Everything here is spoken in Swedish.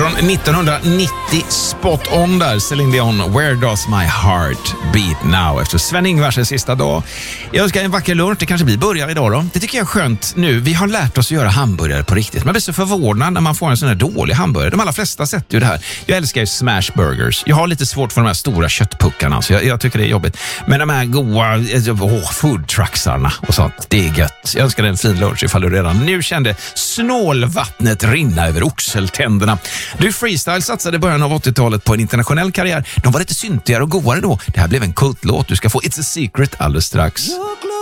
Från 1990, spot on där, Celine Dion, Where Does My Heart Beat Now, efter Sven-Ingvars sista dag. Jag önskar en vacker lunch, det kanske blir börjar idag då. Det tycker jag är skönt nu, vi har lärt oss att göra hamburgare på riktigt. Man blir så förvånad när man får en sån här dålig hamburgare. De allra flesta sätter ju det här. Jag älskar ju smash burgers. Jag har lite svårt för de här stora köttpuckarna, så jag tycker det är jobbigt. Men de här goa food trucksarna och sånt, det är gött. Jag önskar dig en fin lunch ifall du redan nu kände snålvattnet rinna över oxeltänderna. Du, Freestyle satsade i början av 80-talet på en internationell karriär. De var lite syntigare och godare då. Det här blev en kultlåt. Du ska få It's a Secret alldeles strax.